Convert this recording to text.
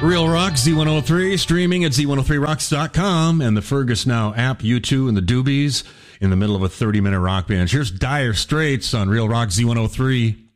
Real Rock Z103, streaming at Z103Rocks.com and the Fergus Now app, U2 and the Doobies in the middle of a 30-minute rock band. Here's Dire Straits on Real Rock Z103.